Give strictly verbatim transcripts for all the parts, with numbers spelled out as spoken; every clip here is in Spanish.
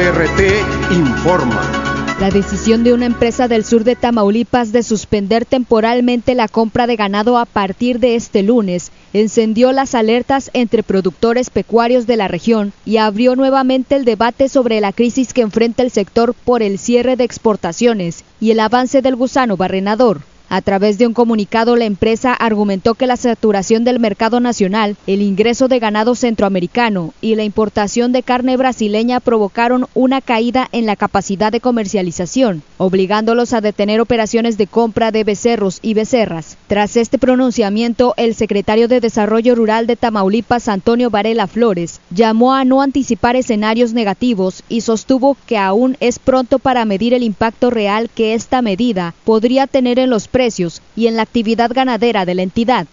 R T informa. La decisión de una empresa del sur de Tamaulipas de suspender temporalmente la compra de ganado a partir de este lunes encendió las alertas entre productores pecuarios de la región y abrió nuevamente el debate sobre la crisis que enfrenta el sector por el cierre de exportaciones y el avance del gusano barrenador. A través de un comunicado, la empresa argumentó que la saturación del mercado nacional, el ingreso de ganado centroamericano y la importación de carne brasileña provocaron una caída en la capacidad de comercialización, obligándolos a detener operaciones de compra de becerros y becerras. Tras este pronunciamiento, el secretario de Desarrollo Rural de Tamaulipas, Antonio Varela Flores, llamó a no anticipar escenarios negativos y sostuvo que aún es pronto para medir el impacto real que esta medida podría tener en los precios y en la actividad ganadera de la entidad.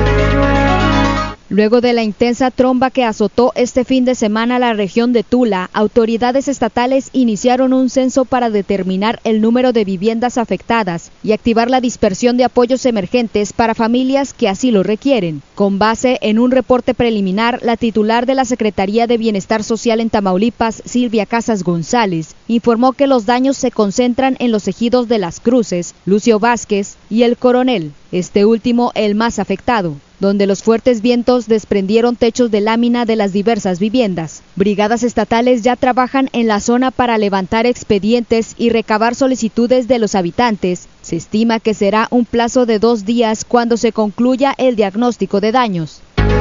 Luego de la intensa tromba que azotó este fin de semana la región de Tula, autoridades estatales iniciaron un censo para determinar el número de viviendas afectadas y activar la dispersión de apoyos emergentes para familias que así lo requieren. Con base en un reporte preliminar, la titular de la Secretaría de Bienestar Social en Tamaulipas, Silvia Casas González, informó que los daños se concentran en los ejidos de Las Cruces, Lucio Vázquez y El Coronel, este último el más afectado, donde los fuertes vientos desprendieron techos de lámina de las diversas viviendas. Brigadas estatales ya trabajan en la zona para levantar expedientes y recabar solicitudes de los habitantes. Se estima que será un plazo de dos días cuando se concluya el diagnóstico de daños.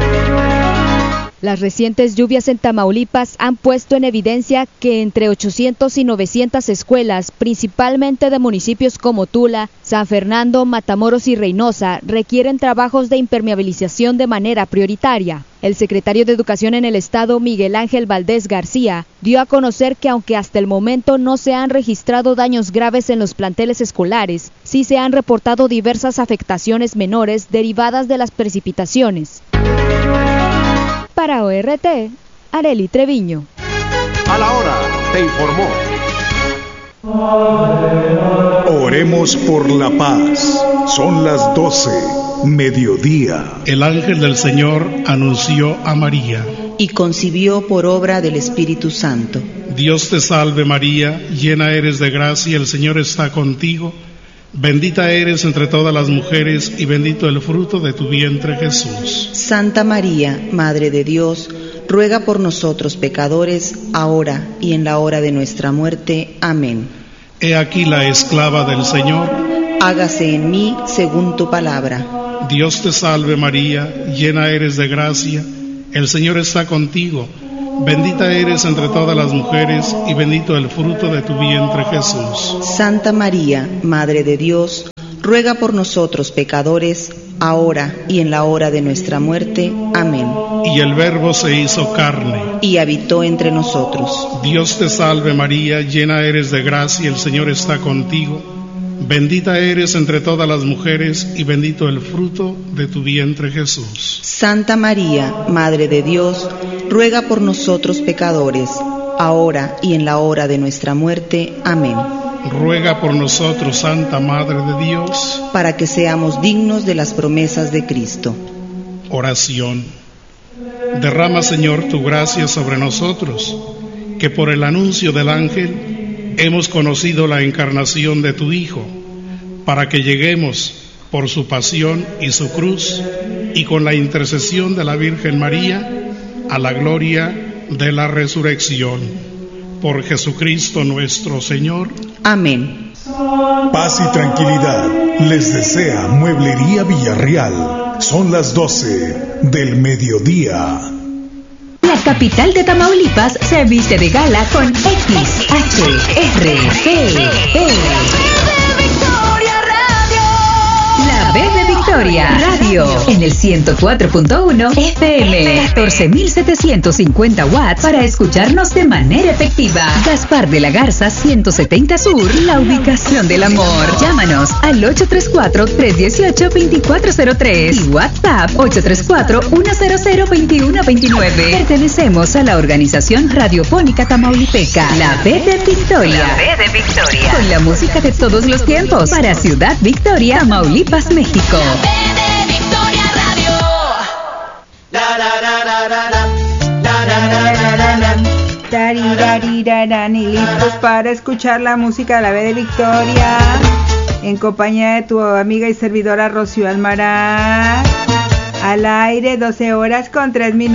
Las recientes lluvias en Tamaulipas han puesto en evidencia que entre ochocientas y novecientas escuelas, principalmente de municipios como Tula, San Fernando, Matamoros y Reynosa, requieren trabajos de impermeabilización de manera prioritaria. El secretario de Educación en el estado, Miguel Ángel Valdés García, dio a conocer que aunque hasta el momento no se han registrado daños graves en los planteles escolares, sí se han reportado diversas afectaciones menores derivadas de las precipitaciones. Para O R T, Arely Treviño. A la hora, te informó. Oremos por la paz. Son las doce, mediodía. El ángel del Señor anunció a María. Y concibió por obra del Espíritu Santo. Dios te salve María, llena eres de gracia, el Señor está contigo. Bendita eres entre todas las mujeres y bendito el fruto de tu vientre Jesús. Santa María, Madre de Dios, ruega por nosotros pecadores, ahora y en la hora de nuestra muerte. Amén. He aquí la esclava del Señor. Hágase en mí según tu palabra. Dios te salve María, llena eres de gracia, el Señor está contigo. Bendita eres entre todas las mujeres y bendito el fruto de tu vientre Jesús. Santa María, Madre de Dios, ruega por nosotros pecadores, ahora y en la hora de nuestra muerte. Amén. Y el Verbo se hizo carne y habitó entre nosotros. Dios te salve María, llena eres de gracia, el Señor está contigo. Bendita eres entre todas las mujeres y bendito el fruto de tu vientre Jesús. Santa María, Madre de Dios, ruega por nosotros pecadores, ahora y en la hora de nuestra muerte. Amén. Ruega por nosotros, Santa Madre de Dios, para que seamos dignos de las promesas de Cristo. Oración. Derrama, Señor, tu gracia sobre nosotros, que por el anuncio del ángel hemos conocido la encarnación de tu Hijo, para que lleguemos por su pasión y su cruz, y con la intercesión de la Virgen María, a la gloria de la resurrección. Por Jesucristo nuestro Señor. Amén. Paz y tranquilidad les desea Mueblería Villarreal. Son las doce del mediodía. La capital de Tamaulipas se viste de gala con X H R G E. La B de Victoria Radio en el ciento cuatro punto uno F M, catorce mil setecientos cincuenta watts para escucharnos de manera efectiva. Gaspar de la Garza ciento setenta Sur, la ubicación del amor. Llámanos al ocho tres cuatro, tres uno ocho, dos cuatro cero tres y WhatsApp ocho tres cuatro, uno cero cero, dos uno dos nueve. Pertenecemos a la organización radiofónica tamaulipeca, la B de Victoria. La B de Victoria. Con la música de todos los tiempos para Ciudad Victoria, Tamaulipas, México. La la la la la la la la la la la. Rarirarán, y listos para escuchar la música de la B de Victoria en compañía de tu amiga y servidora Rocío Almaraz. Al aire, doce horas con tres minutos.